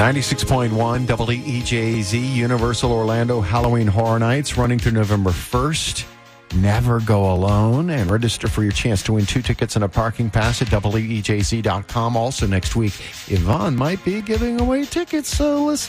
96.1 WEJZ, Universal Orlando Halloween Horror Nights, running through November 1st. Never go alone, and register for your chance to win 2 tickets and a parking pass at WEJZ.com. Also next week, Yvonne might be giving away tickets, so listen